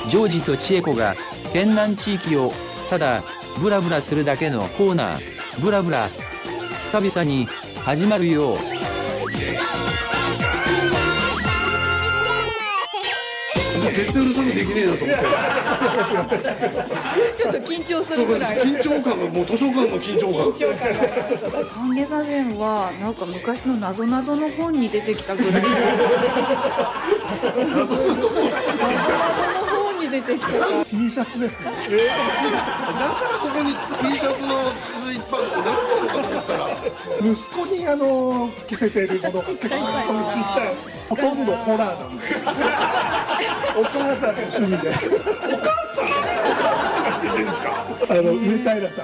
ジョージと千恵子が県南地域をただブラブラするだけのコーナー、ブラブラ、久々に始まるよ。 絶対うるさくできねえなと思ってちょっと緊張するぐらい緊張感がもう図書館の緊張感。 三下座禅はなんか昔の謎々の本に出てきたぐらい謎々の本に出てきた T シャツですね。 だからここに T シャツの筒いっぱいってなってるのかと思ったら、 息子に着せているものが結構そういうちっちゃい、ほとんどホラーなんですよ。お母さんの趣味で。 お母さん知ってるんですか？ 上平さん。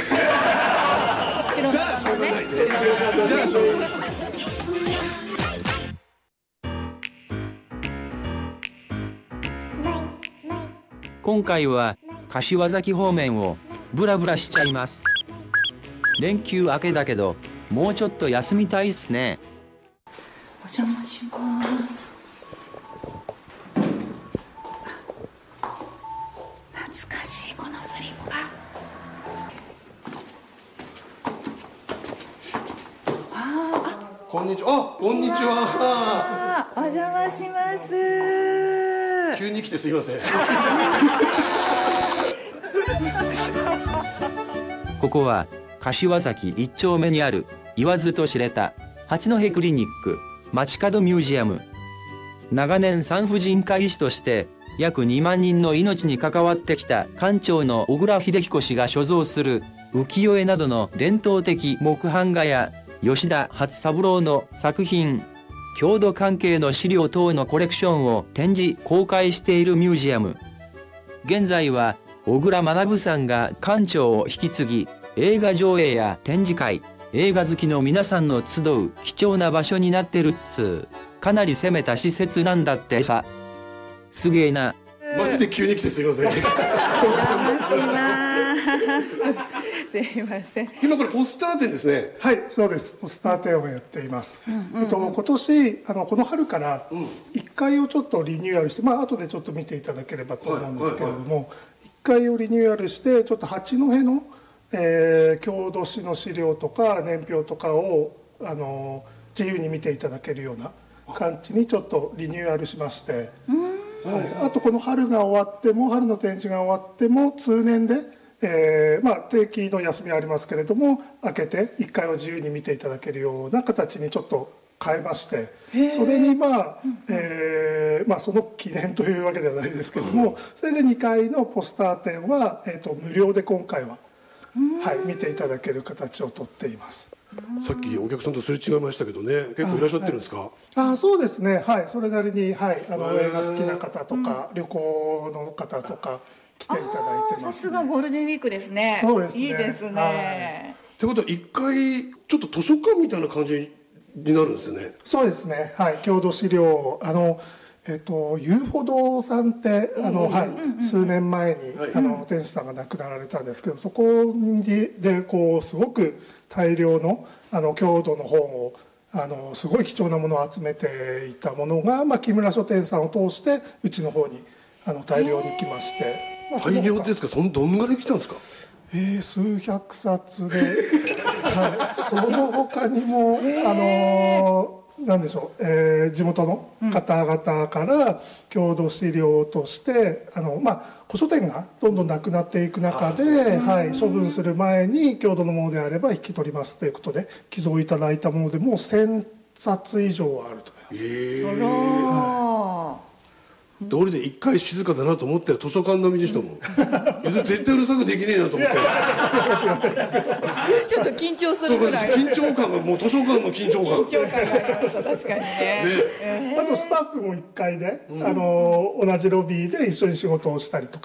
白じゃあしょうがないね。じゃあしょうがない。 今回は柏崎方面をブラブラしちゃいます。連休明けだけどもうちょっと休みたいっすね。 お邪魔します。懐かしいこのスリッパ。 こんにちは。こんにちは。 お邪魔します。 急に来てすいません。 ここは柏崎1丁目にある言わずと知れた八戸クリニック街角ミュージアム。長年産婦人科医師として約2万人の命に関わってきた館長の小倉秀彦氏が所蔵する浮世絵などの伝統的木版画や吉田初三郎の作品、郷土関係の資料等のコレクションを展示公開しているミュージアム。現在は小倉学さんが館長を引き継ぎ、映画上映や展示会、映画好きの皆さんの集う貴重な場所になってるっつう、かなり攻めた施設なんだってさ。すげえな。 マジで急に来てすいません。 お邪魔します。すいません。 今これポスター展ですね。 はい、そうです。ポスター展をやっています。今年この春から1階をちょっとリニューアルして、後でちょっと見ていただければと思うんですけれども、1階をリニューアルしてちょっと八戸の郷土史の資料とか年表とかを自由に見ていただけるような感じにちょっとリニューアルしまして、はい、あとこの春が終わっても、春の展示が終わっても通年で、定期の休みはありますけれども開けて1回を自由に見ていただけるような形にちょっと変えまして、それにその記念というわけではないですけども、それで2階のポスター展は、無料で今回は、見ていただける形をとっています。 さっきお客さんとすれ違いましたけどね、結構いらっしゃってるんですか？ そうですね、はい、それなりに、映画好きな方とか、旅行の方とか来ていただいてます、 さすがゴールデンウィークですね。 そうですね、 いいですね。 ってことは1回ちょっと図書館みたいな感じになるんですね。 そうですね、はい、郷土資料UFO 堂さんって数年前に店主さんが亡くなられたんですけど、そこですごく大量の郷土の本をすごい貴重なものを集めていたものが、木村書店さんを通してうちの方に大量に来まして、 大量ですか？どんぐらい来たんですか？ 数百冊で、その他にもなんでしょう、地元の方々から郷土資料として古書店がどんどんなくなっていく中で、処分する前に郷土のものであれば引き取りますということで寄贈いただいたものでもう1000冊以上はあると思います。 道理で一回静かだなと思って図書館並みでしたもん。絶対うるさくできねえなと思って。 ちょっと緊張するぐらい。 緊張感がもう図書館の緊張感。 緊張感があります。確かにね。 あとスタッフも1階で同じロビーで一緒に仕事をしたりとか。